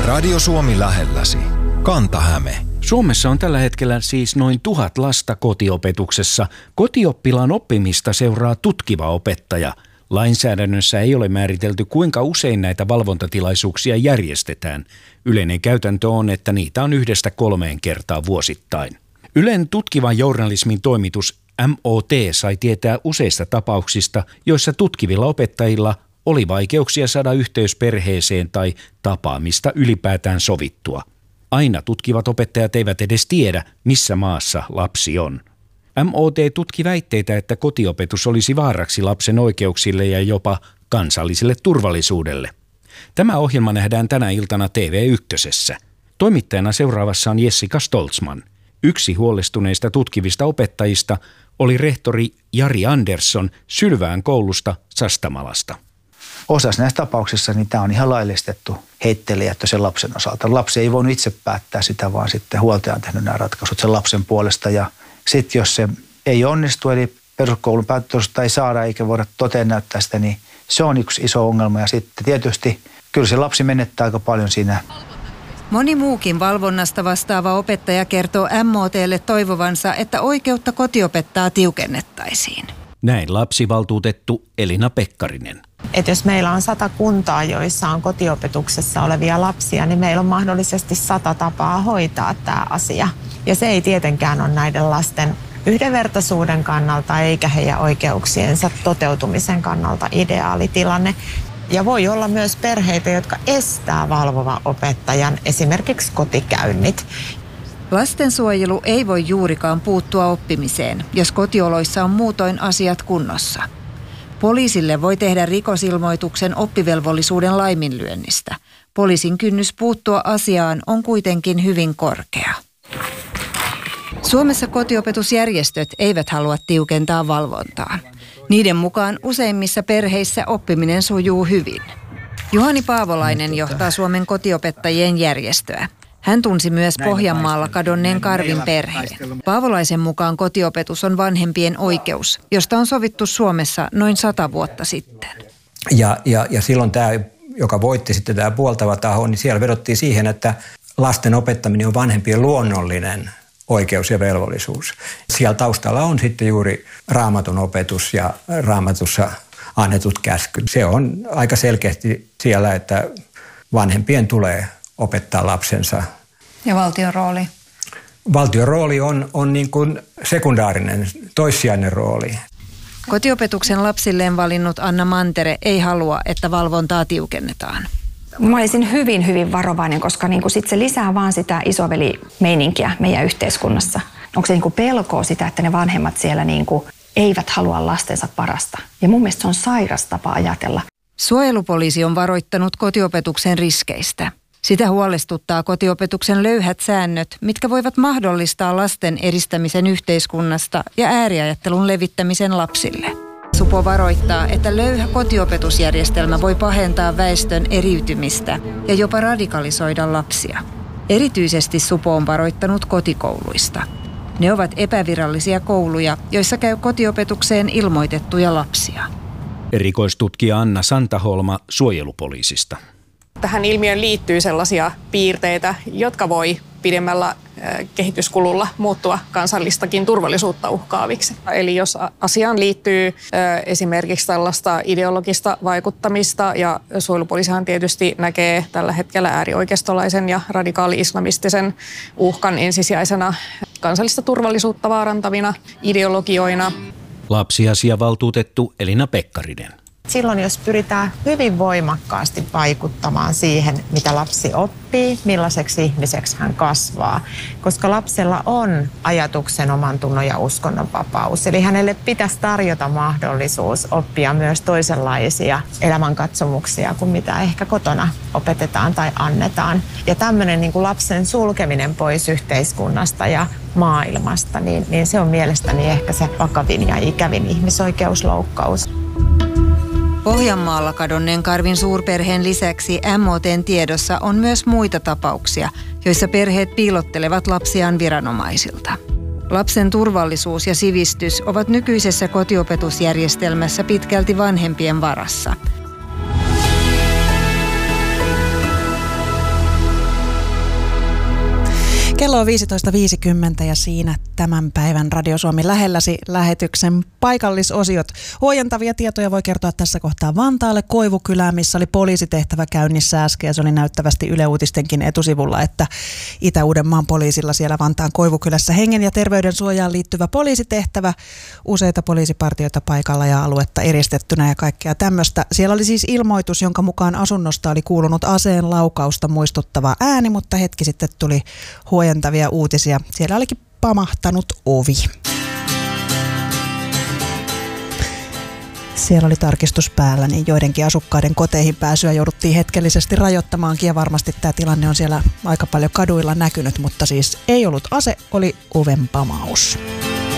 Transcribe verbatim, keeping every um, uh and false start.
Radio Suomi lähelläsi. Kanta-Häme. Suomessa on tällä hetkellä siis noin tuhat lasta kotiopetuksessa. Kotioppilaan oppimista seuraa tutkiva opettaja. Lainsäädännössä ei ole määritelty, kuinka usein näitä valvontatilaisuuksia järjestetään. Yleinen käytäntö on, että niitä on yhdestä kolmeen kertaa vuosittain. Ylen tutkivan journalismin toimitus M O T sai tietää useista tapauksista, joissa tutkivilla opettajilla oli vaikeuksia saada yhteys perheeseen tai tapaamista ylipäätään sovittua. Aina tutkivat opettajat eivät edes tiedä, missä maassa lapsi on. M O T tutki väitteitä, että kotiopetus olisi vaaraksi lapsen oikeuksille ja jopa kansalliselle turvallisuudelle. Tämä ohjelma nähdään tänä iltana T V ykkösessä. Toimittajana seuraavassa on Jessica Stoltzman. Yksi huolestuneista tutkivista opettajista oli rehtori Jari Andersson Sylvään koulusta Sastamalasta. Osassa näistä tapauksissa niin tämä on ihan laillistettu heittelijättö sen lapsen osalta. Lapsi ei voinut itse päättää sitä, vaan sitten huoltaja on tehnyt nämä ratkaisut sen lapsen puolesta. Ja sitten jos se ei onnistu, eli peruskoulun päätöstä ei saada eikä voida toteen näyttää sitä, niin se on yksi iso ongelma. Ja sitten tietysti kyllä se lapsi menettää aika paljon siinä. Moni muukin valvonnasta vastaava opettaja kertoo M O T:lle toivovansa, että oikeutta kotiopettaa tiukennettaisiin. Näin lapsivaltuutettu Elina Pekkarinen. Et jos meillä on sata kuntaa, joissa on kotiopetuksessa olevia lapsia, niin meillä on mahdollisesti sata tapaa hoitaa tämä asia. Ja se ei tietenkään ole näiden lasten yhdenvertaisuuden kannalta eikä heidän oikeuksiensa toteutumisen kannalta ideaalitilanne. Ja voi olla myös perheitä, jotka estää valvovan opettajan esimerkiksi kotikäynnit. Lastensuojelu ei voi juurikaan puuttua oppimiseen, jos kotioloissa on muutoin asiat kunnossa. Poliisille voi tehdä rikosilmoituksen oppivelvollisuuden laiminlyönnistä. Poliisin kynnys puuttua asiaan on kuitenkin hyvin korkea. Suomessa kotiopetusjärjestöt eivät halua tiukentaa valvontaa. Niiden mukaan useimmissa perheissä oppiminen sujuu hyvin. Juhani Paavolainen johtaa Suomen kotiopettajien järjestöä. Hän tunsi myös Pohjanmaalla kadonneen Karvin perheen. Paavolaisen mukaan kotiopetus on vanhempien oikeus, josta on sovittu Suomessa noin sata vuotta sitten. Ja, ja, ja silloin tämä, joka voitti sitten tämä puoltava taho, niin siellä vedottiin siihen, että lasten opettaminen on vanhempien luonnollinen oikeus ja velvollisuus. Siellä taustalla on sitten juuri Raamatun opetus ja Raamatussa annetut käskyt. Se on aika selkeästi siellä, että vanhempien tulee opettaa lapsensa. Ja valtion rooli? Valtion rooli on, on niin kuin sekundaarinen, toissijainen rooli. Kotiopetuksen lapsilleen valinnut Anna Mantere ei halua, että valvontaa tiukennetaan. Mä olisin hyvin, hyvin varovainen, koska niin sit se lisää vaan sitä isoveli-meininkiä meidän yhteiskunnassa. Onko se niin pelkoa sitä, että ne vanhemmat siellä niin eivät halua lastensa parasta? Ja mun mielestä se on sairas tapa ajatella. Suojelupoliisi on varoittanut kotiopetuksen riskeistä. Sitä huolestuttaa kotiopetuksen löyhät säännöt, mitkä voivat mahdollistaa lasten eristämisen yhteiskunnasta ja ääriajattelun levittämisen lapsille. Supo varoittaa, että löyhä kotiopetusjärjestelmä voi pahentaa väestön eriytymistä ja jopa radikalisoida lapsia. Erityisesti Supo on varoittanut kotikouluista. Ne ovat epävirallisia kouluja, joissa käy kotiopetukseen ilmoitettuja lapsia. Erikoistutkija Anna Santaholma suojelupoliisista. Tähän ilmiöön liittyy sellaisia piirteitä, jotka voi pidemmällä kehityskululla muuttua kansallistakin turvallisuutta uhkaaviksi. Eli jos asiaan liittyy esimerkiksi tällaista ideologista vaikuttamista, ja suojelupoliisihan tietysti näkee tällä hetkellä äärioikeistolaisen ja radikaali-islamistisen uhkan ensisijaisena kansallista turvallisuutta vaarantavina ideologioina. Lapsiasiavaltuutettu Elina Pekkarinen. Silloin, jos pyritään hyvin voimakkaasti vaikuttamaan siihen, mitä lapsi oppii, millaiseksi ihmiseksi hän kasvaa, koska lapsella on ajatuksen, oman tunnon ja uskonnon vapaus. Eli hänelle pitäisi tarjota mahdollisuus oppia myös toisenlaisia elämänkatsomuksia kuin mitä ehkä kotona opetetaan tai annetaan. Ja tämmöinen niin kuin lapsen sulkeminen pois yhteiskunnasta ja maailmasta, niin, niin se on mielestäni ehkä se vakavin ja ikävin ihmisoikeusloukkaus. Pohjanmaalla kadonneen Karvin suurperheen lisäksi M O T:n tiedossa on myös muita tapauksia, joissa perheet piilottelevat lapsiaan viranomaisilta. Lapsen turvallisuus ja sivistys ovat nykyisessä kotiopetusjärjestelmässä pitkälti vanhempien varassa. Kello on viisitoista viisikymmentä ja siinä tämän päivän Radio Suomi lähelläsi lähetyksen paikallisosiot. Huojentavia tietoja voi kertoa tässä kohtaa Vantaalle Koivukylään, missä oli poliisitehtävä käynnissä äsken. Ja se oli näyttävästi Yle Uutistenkin etusivulla, että Itä-Uudenmaan poliisilla siellä Vantaan Koivukylässä hengen ja terveyden suojaan liittyvä poliisitehtävä. Useita poliisipartioita paikalla ja aluetta eristettynä ja kaikkea tämmöistä. Siellä oli siis ilmoitus, jonka mukaan asunnosta oli kuulunut aseen laukausta muistuttava ääni, mutta hetki sitten tuli huojentavia uutisia. Siellä olikin pamahtanut ovi. Siellä oli tarkistus päällä, niin joidenkin asukkaiden koteihin pääsyä jouduttiin hetkellisesti rajoittamaankin ja varmasti tämä tilanne on siellä aika paljon kaduilla näkynyt, mutta siis ei ollut ase, oli oven pamaus.